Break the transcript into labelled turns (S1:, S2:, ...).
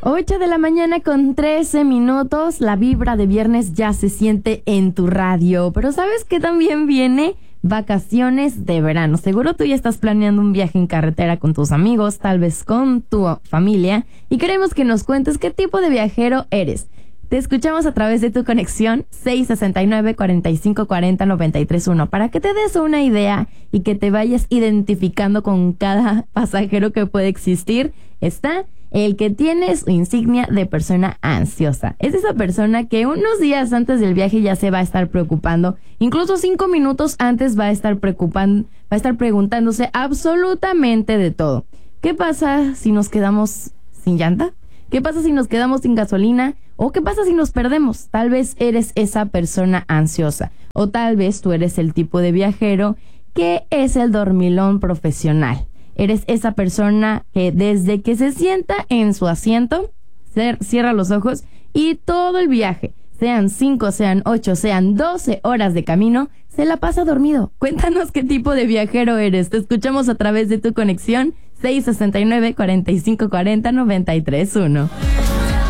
S1: 8 de la mañana con 13 minutos. La vibra de viernes ya se siente en tu radio. Pero ¿sabes qué también viene? Vacaciones de verano. Seguro tú ya estás planeando un viaje en carretera con tus amigos, tal vez con tu familia. Y queremos que nos cuentes qué tipo de viajero eres. Te escuchamos a través de tu conexión 669-4540-931 para que te des una idea y que te vayas identificando con cada pasajero que puede existir. Está el que tiene su insignia de persona ansiosa. Es esa persona que unos días antes del viaje ya se va a estar preocupando, incluso 5 minutos antes va a estar preguntándose absolutamente de todo. ¿Qué pasa si nos quedamos sin llanta? ¿Qué pasa si nos quedamos sin gasolina? ¿O qué pasa si nos perdemos? Tal vez eres esa persona ansiosa. O tal vez tú eres el tipo de viajero que es el dormilón profesional. Eres esa persona que desde que se sienta en su asiento, cierra los ojos y todo el viaje, sean 5, sean 8, sean 12 horas de camino, se la pasa dormido. Cuéntanos qué tipo de viajero eres. Te escuchamos a través de tu conexión 669-4540-931.